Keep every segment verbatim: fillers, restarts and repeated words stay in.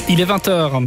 Il est vingt heures.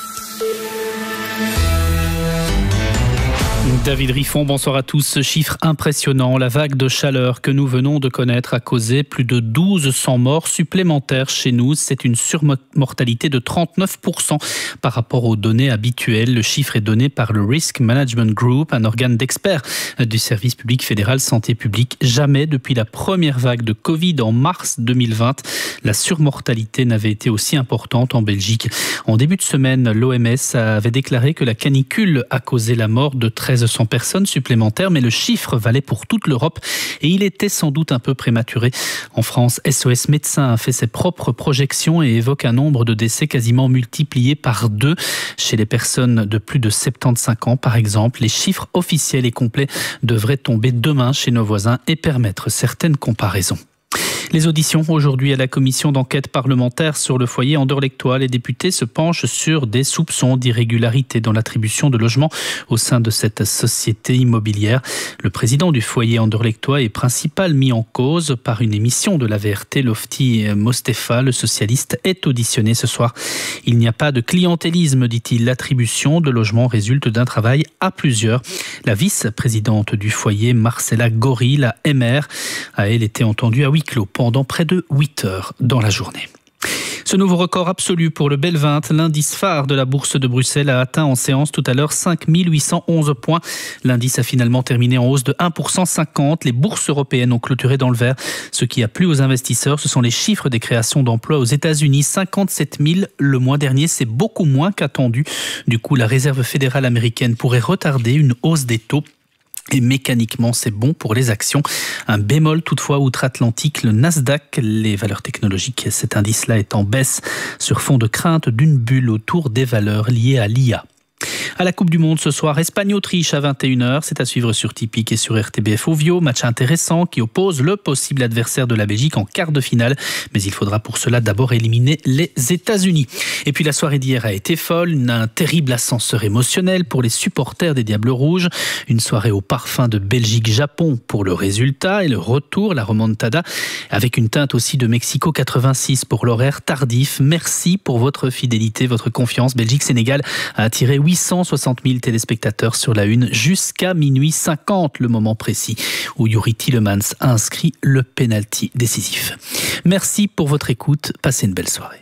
David Riffon, bonsoir à tous. Ce chiffre impressionnant, la vague de chaleur que nous venons de connaître a causé plus de mille deux cents morts supplémentaires chez nous. C'est une surmortalité de trente-neuf pour cent par rapport aux données habituelles. Le chiffre est donné par le Risk Management Group, un organe d'experts du service public fédéral santé publique. Jamais depuis la première vague de Covid en mars deux mille vingt, la surmortalité n'avait été aussi importante en Belgique. En début de semaine, l'O M S avait déclaré que la canicule a causé la mort de treize cents personnes supplémentaires, mais le chiffre valait pour toute l'Europe et il était sans doute un peu prématuré. En France, S O S Médecins a fait ses propres projections et évoque un nombre de décès quasiment multiplié par deux chez les personnes de plus de soixante-quinze ans, par exemple. Les chiffres officiels et complets devraient tomber demain chez nos voisins et permettre certaines comparaisons. Les auditions aujourd'hui à la commission d'enquête parlementaire sur le foyer anderlechtois. Les députés se penchent sur des soupçons d'irrégularité dans l'attribution de logements au sein de cette société immobilière. Le président du foyer anderlechtois est principal mis en cause par une émission de la V R T. Lofty Mostefa, le socialiste, est auditionné ce soir. Il n'y a pas de clientélisme, dit-il. L'attribution de logements résulte d'un travail à plusieurs. La vice-présidente du foyer, Marcella Gori, la M R, a elle été entendue à huis clos pendant près de huit heures dans la journée. Ce nouveau record absolu pour le Bel vingt, l'indice phare de la bourse de Bruxelles, a atteint en séance tout à l'heure cinq mille huit cent onze points. L'indice a finalement terminé en hausse de un virgule cinquante pour cent. Les bourses européennes ont clôturé dans le vert. Ce qui a plu aux investisseurs, ce sont les chiffres des créations d'emplois aux États-Unis. cinquante-sept mille le mois dernier, c'est beaucoup moins qu'attendu. Du coup, la Réserve fédérale américaine pourrait retarder une hausse des taux. Et mécaniquement, c'est bon pour les actions. Un bémol toutefois outre-Atlantique, le Nasdaq, les valeurs technologiques, cet indice-là est en baisse sur fond de crainte d'une bulle autour des valeurs liées à l'I A. À la Coupe du Monde ce soir, Espagne-Autriche à vingt et une heures. C'est à suivre sur Tipeee et sur R T B F Ovio. Match intéressant qui oppose le possible adversaire de la Belgique en quart de finale. Mais il faudra pour cela d'abord éliminer les États-Unis. Et puis la soirée d'hier a été folle. Un terrible ascenseur émotionnel pour les supporters des Diables Rouges. Une soirée au parfum de Belgique-Japon pour le résultat et le retour, la remontada, avec une teinte aussi de Mexico quatre-vingt-six pour l'horaire tardif. Merci pour votre fidélité, votre confiance. Belgique-Sénégal a attiré huit cent soixante mille téléspectateurs sur la une jusqu'à minuit cinquante, le moment précis où Yuri Tillemans a inscrit le pénalty décisif. Merci pour votre écoute, passez une belle soirée.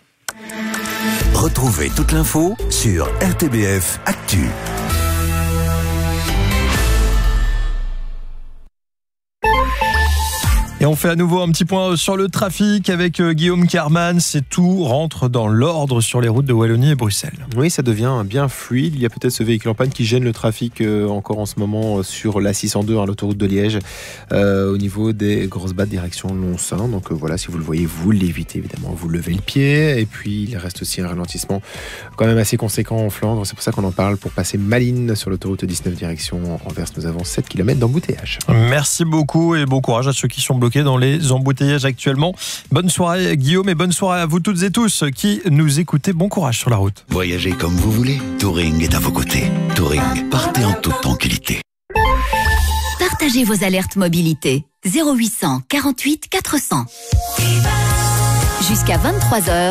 Retrouvez toute l'info sur R T B F Actu. Et on fait à nouveau un petit point sur le trafic avec Guillaume Carman. C'est tout rentre dans l'ordre sur les routes de Wallonie et Bruxelles. Oui, ça devient bien fluide. Il y a peut-être ce véhicule en panne qui gêne le trafic euh, encore en ce moment sur l'A six cent deux, hein, l'autoroute de Liège, euh, au niveau des grosses battes direction Lonsin. Donc euh, voilà, si vous le voyez, vous l'évitez évidemment. Vous levez le pied. Et puis il reste aussi un ralentissement quand même assez conséquent en Flandre. C'est pour ça qu'on en parle pour passer Malines sur l'autoroute dix-neuf direction Anvers. Nous avons sept kilomètres d'embouteillage. Merci beaucoup et bon courage à ceux qui sont bloqués dans les embouteillages actuellement. Bonne soirée Guillaume et bonne soirée à vous toutes et tous qui nous écoutez. Bon courage sur la route. Voyagez comme vous voulez, Touring est à vos côtés. Touring, partez en toute tranquillité. Partagez vos alertes mobilité. zéro huit cent quarante-huit quatre cents. Jusqu'à vingt-trois heures.